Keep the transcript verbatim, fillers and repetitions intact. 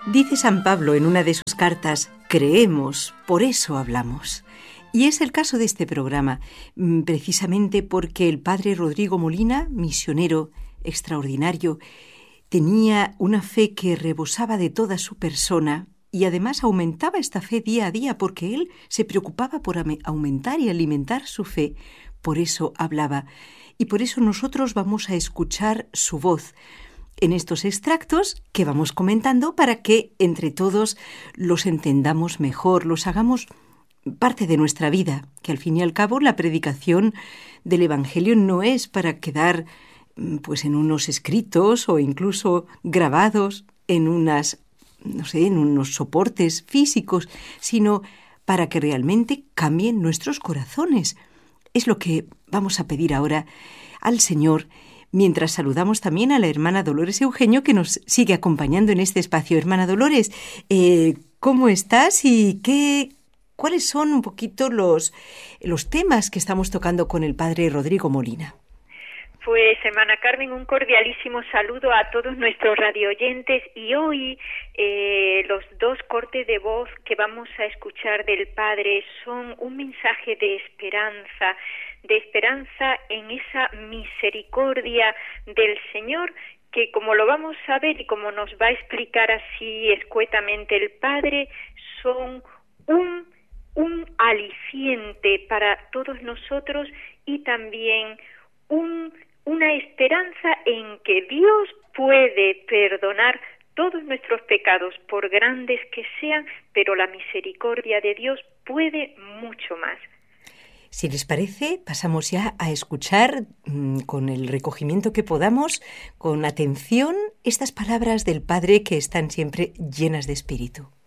Dice San Pablo en una de sus cartas, creemos, por eso hablamos. Y es el caso de este programa, precisamente porque el padre Rodrigo Molina, misionero extraordinario, tenía una fe que rebosaba de toda su persona y además aumentaba esta fe día a día porque él se preocupaba por aumentar y alimentar su fe. Por eso hablaba y por eso nosotros vamos a escuchar su voz en estos extractos que vamos comentando para que entre todos los entendamos mejor, los hagamos parte de nuestra vida, que al fin y al cabo la predicación del Evangelio no es para quedar pues en unos escritos o incluso grabados en unas, no sé, en unos soportes físicos, sino para que realmente cambien nuestros corazones. Es lo que vamos a pedir ahora al Señor, mientras saludamos también a la hermana Dolores Eugenio, que nos sigue acompañando en este espacio. Hermana Dolores, eh, ¿cómo estás y qué, cuáles son un poquito los, los temas que estamos tocando con el padre Rodrigo Molina? Pues, hermana Carmen, un cordialísimo saludo a todos nuestros radioyentes y hoy eh, los dos cortes de voz que vamos a escuchar del Padre son un mensaje de esperanza, de esperanza en esa misericordia del Señor que, como lo vamos a ver y como nos va a explicar así escuetamente el Padre, son un, un aliciente para todos nosotros y también un una esperanza en que Dios puede perdonar todos nuestros pecados, por grandes que sean, pero la misericordia de Dios puede mucho más. Si les parece, pasamos ya a escuchar mmm, con el recogimiento que podamos, con atención, estas palabras del Padre que están siempre llenas de espíritu.